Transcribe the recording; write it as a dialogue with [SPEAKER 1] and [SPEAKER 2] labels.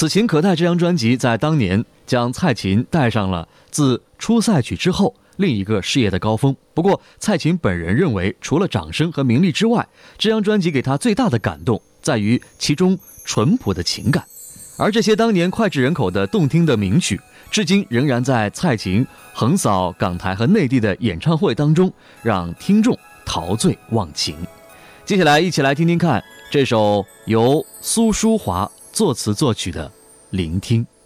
[SPEAKER 1] 此情可待这张专辑在当年将蔡琴带上了自出赛曲之后另一个事业的高峰。不过蔡琴本人认为，除了掌声和名利之外，这张专辑给她最大的感动在于其中淳朴的情感。而这些当年脍炙人口的动听的名曲，至今仍然在蔡琴横扫港台和内地的演唱会当中，让听众陶醉忘情。接下来一起来听听看这首由苏淑华作词作曲的《聆听》。